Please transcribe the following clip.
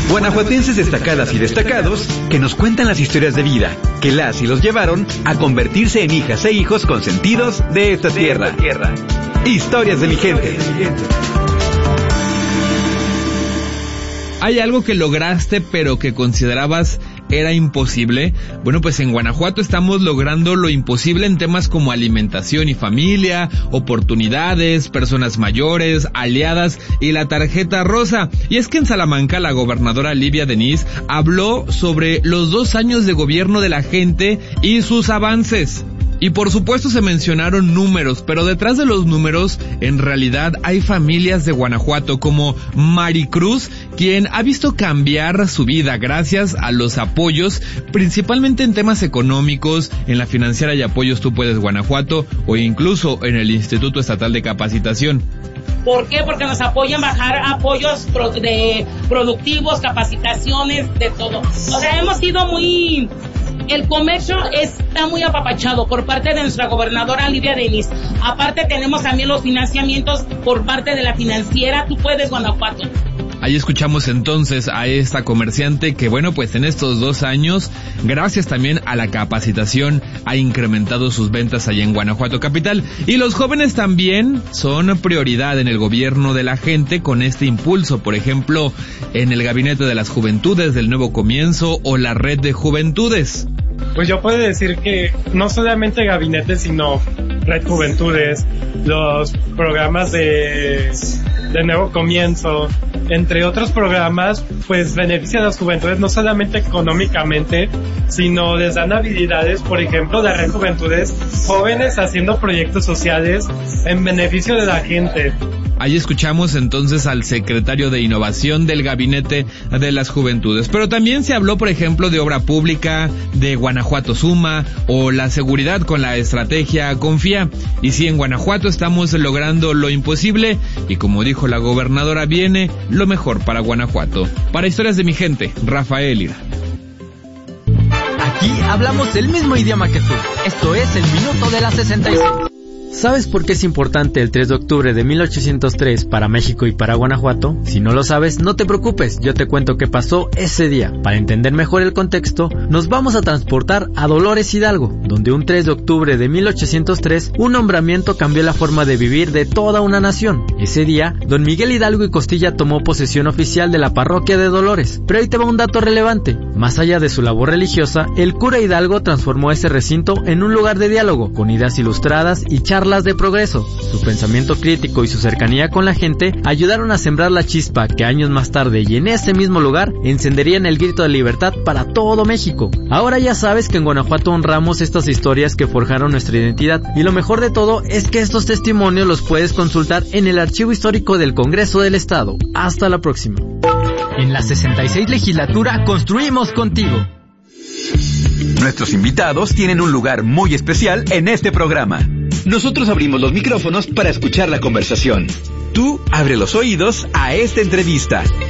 Guanajuatenses destacadas y destacados que nos cuentan las historias de vida que las y los llevaron a convertirse en hijas e hijos consentidos de esta tierra. Historias de mi gente. ¿Hay algo que lograste pero que considerabas era imposible? Bueno, pues en Guanajuato estamos logrando lo imposible en temas como alimentación y familia, oportunidades, personas mayores, aliadas y la tarjeta rosa. Y es que en Salamanca la gobernadora Livia Denis habló sobre los 2 años de gobierno de la gente y sus avances. Y por supuesto se mencionaron números, pero detrás de los números, en realidad hay familias de Guanajuato como Maricruz, quien ha visto cambiar su vida gracias a los apoyos, principalmente en temas económicos, en la financiera y apoyos Tú Puedes Guanajuato, o incluso en el Instituto Estatal de Capacitación. ¿Por qué? Porque nos apoyan bajar apoyos productivos, capacitaciones, de todo. O sea, hemos sido muy... El comercio está muy apapachado por parte de nuestra gobernadora Livia Denis. Aparte tenemos también los financiamientos por parte de la financiera Tú Puedes Guanajuato. Ahí escuchamos entonces a esta comerciante que, bueno, pues en estos 2 años, gracias también a la capacitación, ha incrementado sus ventas allá en Guanajuato capital. Y los jóvenes también son prioridad en el gobierno de la gente con este impulso, por ejemplo, en el Gabinete de las Juventudes del Nuevo Comienzo o la Red de Juventudes. Pues yo puedo decir que no solamente gabinetes, sino Red Juventudes, los programas de Nuevo Comienzo, entre otros programas, pues benefician a las juventudes no solamente económicamente, sino les dan habilidades, por ejemplo, de Red Juventudes, jóvenes haciendo proyectos sociales en beneficio de la gente. Ahí escuchamos entonces al secretario de Innovación del Gabinete de las Juventudes. Pero también se habló, por ejemplo, de obra pública, de Guanajuato Suma o la seguridad con la estrategia Confía. Y sí, en Guanajuato estamos logrando lo imposible y, como dijo la gobernadora, viene lo mejor para Guanajuato. Para Historias de mi gente, Rafael Ira. Aquí hablamos el mismo idioma que tú. Esto es el Minuto de la 66. ¿Sabes por qué es importante el 3 de octubre de 1803 para México y para Guanajuato? Si no lo sabes, no te preocupes, yo te cuento qué pasó ese día. Para entender mejor el contexto, nos vamos a transportar a Dolores Hidalgo, donde un 3 de octubre de 1803, un nombramiento cambió la forma de vivir de toda una nación. Ese día, don Miguel Hidalgo y Costilla tomó posesión oficial de la parroquia de Dolores. Pero ahí te va un dato relevante. Más allá de su labor religiosa, el cura Hidalgo transformó ese recinto en un lugar de diálogo, con ideas ilustradas y charlas de progreso. Su pensamiento crítico y su cercanía con la gente ayudaron a sembrar la chispa que años más tarde y en ese mismo lugar encenderían el grito de libertad para todo México. Ahora ya sabes que en Guanajuato honramos estas historias que forjaron nuestra identidad y lo mejor de todo es que estos testimonios los puedes consultar en el Archivo Histórico del Congreso del Estado. Hasta la próxima. En la 66 legislatura construimos contigo. Nuestros invitados tienen un lugar muy especial en este programa. Nosotros abrimos los micrófonos para escuchar la conversación. Tú abre los oídos a esta entrevista.